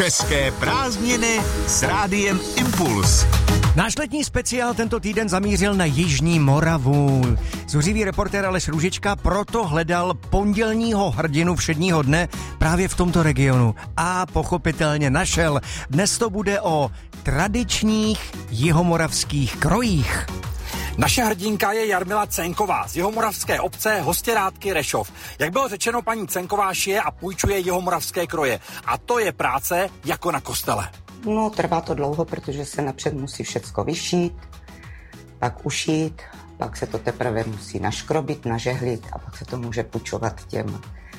České prázdniny s Rádiem Impuls. Náš letní speciál tento týden zamířil na Jižní Moravu. Zuřivý reportér Aleš Růžička proto hledal pondělního hrdinu všedního dne právě v tomto regionu. A pochopitelně našel. Dnes to bude o tradičních jihomoravských krojích. Naše hrdinka je Jarmila Cenková z jihomoravské obce Hostěrádky Rešov. Jak bylo řečeno, paní Cenková šije a půjčuje jihomoravské kroje. A to je práce jako na kostele. No, trvá to dlouho, protože se napřed musí všecko vyšít, pak ušít, pak se to teprve musí naškrobit, nažehlit a pak se to může půjčovat těm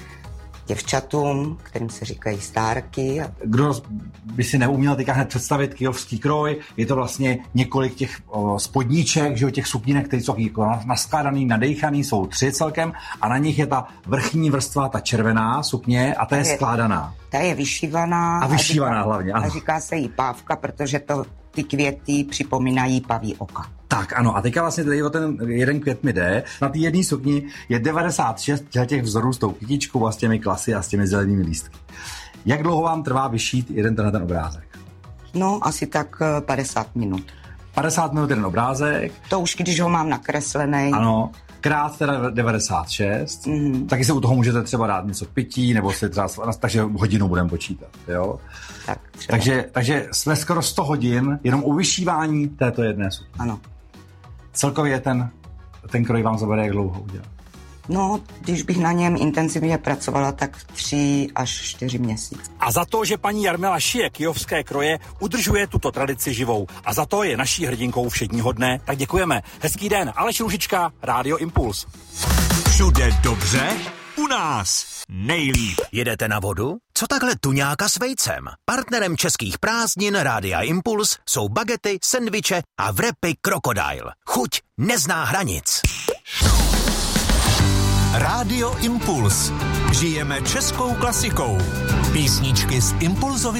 děvčatům, kterým se říkají stárky. Kdo by si neuměl teďka hned představit kyjovský kroj, je to vlastně několik těch spodníček, že jo, těch sukínek, které jsou jako naskládaný, nadejchaný, jsou 3 celkem a na nich je ta vrchní vrstva, ta červená sukně a ta je skládaná. Ta je vyšívaná. A vyšívaná hlavně, ano. A říká se jí pávka, protože ty květy připomínají paví oka. Tak ano, a teďka vlastně tady o ten jeden květ mi jde. Na té jedné sukni je 96 těch vzorů s tou kytičkou a s těmi klasy a s těmi zelenými lístky. Jak dlouho vám trvá vyšít jeden ten obrázek? No, asi tak 50 minut. 50 minut jeden obrázek. To už když ho mám nakreslený. Ano, krát teda 96. Taky se u toho můžete třeba dát něco pití, nebo si třeba, takže hodinu budeme počítat, jo? Tak, takže jsme skoro 100 hodin jenom u vyšívání této jedné sukně. Ano. Celkově ten kroj vám zabere jak dlouho udělat? No, když bych na něm intenzivně pracovala, tak 3 až 4 měsíce. A za to, že paní Jarmila šije kyjovské kroje, udržuje tuto tradici živou. A za to je naší hrdinkou všedního dne. Tak děkujeme. Hezký den. Aleš Růžička, Rádio Impuls. Všude dobře, u nás nejlíp. Jedete na vodu? Co takhle tuňáka s vejcem? Partnerem českých prázdnin Rádia Impuls jsou bagety, sendviče a wrapy Crocodile. Chuť nezná hranic. Rádio Impuls. Žijeme českou klasikou. Písničky z impulzovy